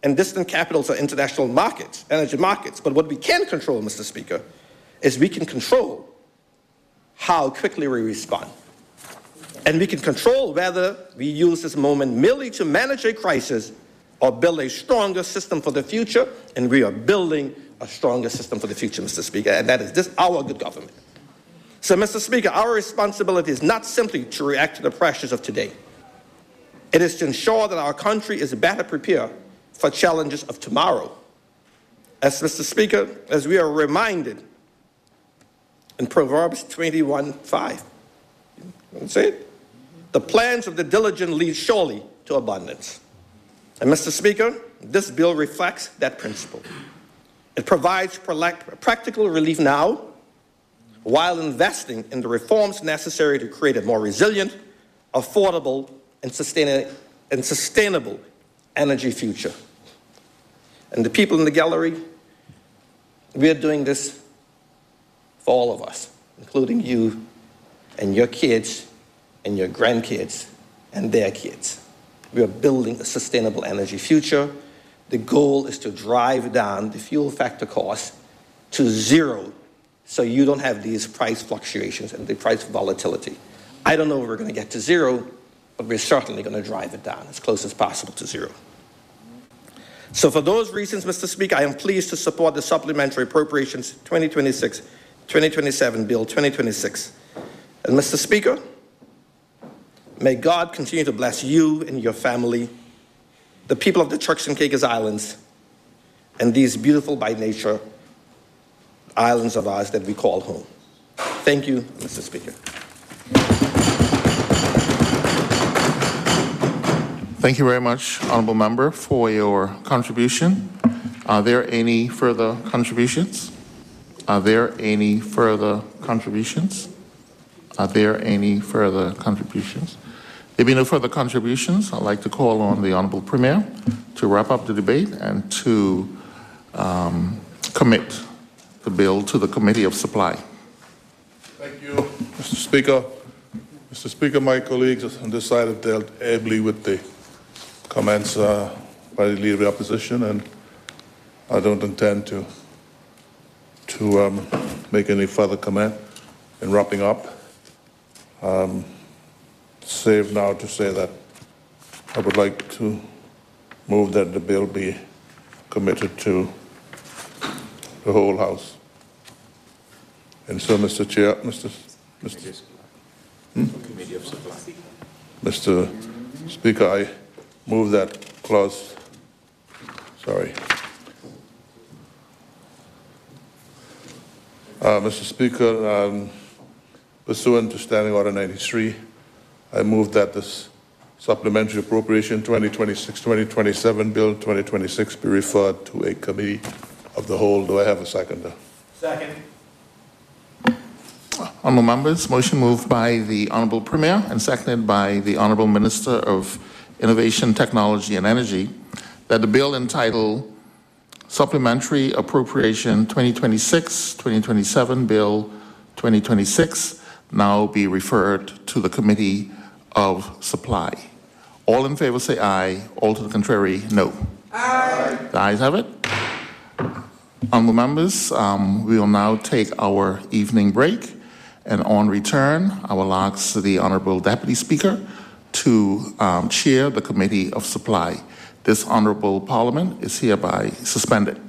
in distant capitals or international markets, energy markets. But what we can control, Mr. Speaker, is we can control how quickly we respond. And we can control whether we use this moment merely to manage a crisis or build a stronger system for the future. And we are building a stronger system for the future, Mr. Speaker, and that is this our good government. So, Mr. Speaker, our responsibility is not simply to react to the pressures of today. It is to ensure that our country is better prepared for challenges of tomorrow. As Mr. Speaker, as we are reminded in Proverbs 21:5, say it? The plans of the diligent lead surely to abundance. And Mr. Speaker, this bill reflects that principle. It provides practical relief now while investing in the reforms necessary to create a more resilient, affordable, and sustainable energy future. And the people in the gallery, we are doing this for all of us, including you and your kids and your grandkids and their kids. We are building a sustainable energy future. The goal is to drive down the fuel factor cost to zero so you don't have these price fluctuations and the price volatility. I don't know if we're going to get to zero, but we're certainly going to drive it down as close as possible to zero. So for those reasons, Mr. Speaker, I am pleased to support the Supplementary Appropriations 2026-2027 Bill 2026. And Mr. Speaker, may God continue to bless you and your family, the people of the Turks and Caicos Islands, and these beautiful by nature islands of ours that we call home. Thank you, Mr. Speaker. Thank you very much, Honourable Member, for your contribution. Are there any further contributions? Are there any further contributions? Are there any further contributions? There being no further contributions, I'd like to call on the Honourable Premier to wrap up the debate and to commit the bill to the Committee of Supply. Thank you, Mr. Speaker. Mr. Speaker, my colleagues on this side have dealt ably with the comments by the Leader of the Opposition, and I don't intend to make any further comment in wrapping up. Save now to say that I would like to move that the bill be committed to the whole House. And so, Mr. Chair, Mr. Speaker, I move that clause. Sorry. Mr. Speaker, pursuant to Standing Order 93, I move that this Supplementary Appropriation 2026-2027 Bill 2026 be referred to a Committee of the Whole. Do I have a seconder? Second. Honourable members, motion moved by the Honourable Premier and seconded by the Honourable Minister of Innovation, Technology and Energy that the bill entitled Supplementary Appropriation 2026-2027 Bill 2026 now be referred to the Committee of Supply. All in favor say aye. All to the contrary, no. Aye. The ayes have it. Honourable members, we will now take our evening break, and on return, I will ask the Honourable Deputy Speaker to chair the Committee of Supply. This Honourable Parliament is hereby suspended.